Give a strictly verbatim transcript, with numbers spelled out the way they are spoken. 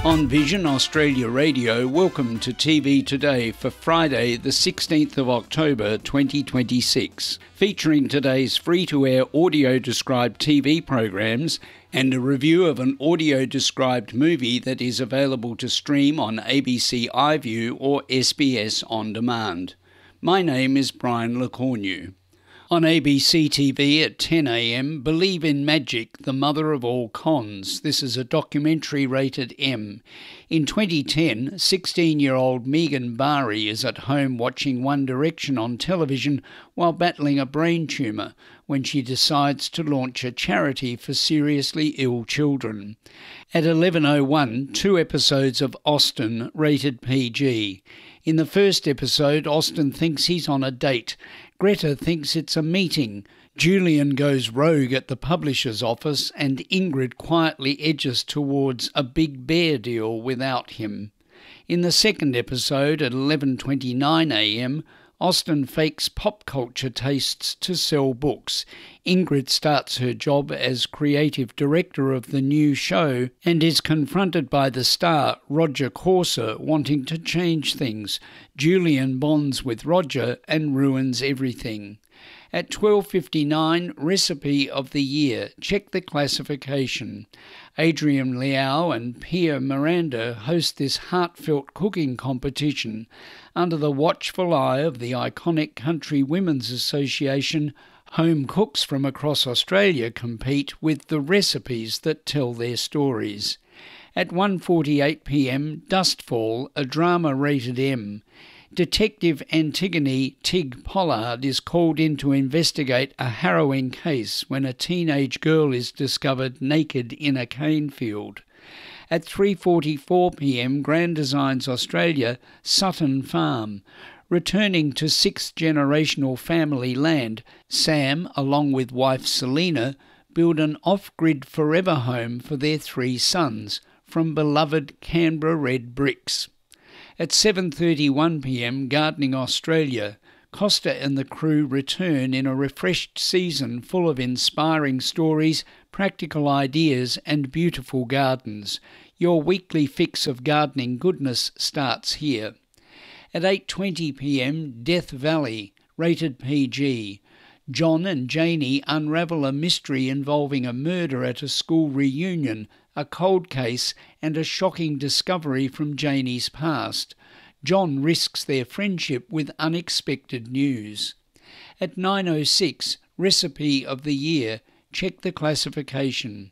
On Vision Australia Radio, welcome to T V Today for Friday the sixteenth of October twenty twenty-six, featuring today's free-to-air audio-described T V programs and a review of an audio-described movie that is available to stream on A B C iView or S B S On Demand. My name is Brian LeCornu. On A B C T V at ten a m, Believe in Magic, the Mother of All Cons. This is a documentary rated M. In twenty ten, sixteen-year-old Megan Barry is at home watching One Direction on television while battling a brain tumour when she decides to launch a charity for seriously ill children. At eleven oh one, two episodes of Austen, rated P G. In the first episode, Austen thinks he's on a date. Greta thinks it's a meeting. Julian goes rogue at the publisher's office and Ingrid quietly edges towards a Big Bear deal without him. In the second episode at eleven twenty-nine a m, Austen fakes pop culture tastes to sell books. Ingrid starts her job as creative director of the new show and is confronted by the star, Roger Corser, wanting to change things. Julian bonds with Roger and ruins everything. At twelve fifty-nine, Recipe of the Year. Check the classification. Adrian Liao and Pia Miranda host this heartfelt cooking competition. Under the watchful eye of the iconic Country Women's Association, home cooks from across Australia compete with the recipes that tell their stories. At one forty-eight p m, Dustfall, a drama rated M. Detective Antigone Tig Pollard is called in to investigate a harrowing case when a teenage girl is discovered naked in a cane field. At three forty-four p m, Grand Designs Australia, Sutton Farm. Returning to sixth-generational family land, Sam, along with wife Selena, build an off-grid forever home for their three sons from beloved Canberra red bricks. At seven thirty-one p m, Gardening Australia. Costa and the crew return in a refreshed season full of inspiring stories, practical ideas and beautiful gardens. Your weekly fix of gardening goodness starts here. At eight twenty p m, Death Valley, rated P G. John and Janie unravel a mystery involving a murder at a school reunion, a cold case and a shocking discovery from Janie's past. John risks their friendship with unexpected news. At nine oh six, Recipe of the Year. Check the classification.